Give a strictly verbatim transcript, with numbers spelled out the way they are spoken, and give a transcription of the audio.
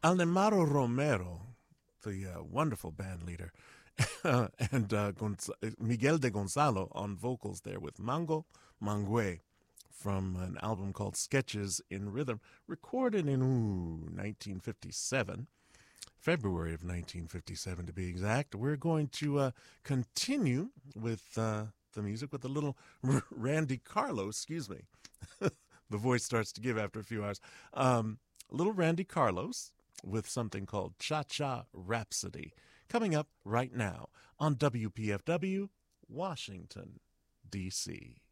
Alnemaro Romero, the uh, wonderful band leader, and uh, Gonz- Miguel de Gonzalo on vocals there with Mango Mangue from an album called Sketches in Rhythm, recorded in ooh, nineteen fifty-seven, February of nineteen fifty-seven to be exact. We're going to uh, continue with uh, the music with a little Randy Carlos, excuse me. The voice starts to give after a few hours. Um, little Randy Carlos with something called Cha Cha Rhapsody, coming up right now on W P F W, Washington, D C